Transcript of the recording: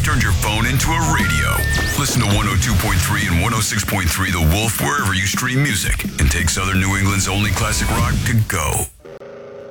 turned your phone into a radio. Listen to 102.3 and 106.3 The Wolf wherever you stream music and take Southern New England's only classic rock to go.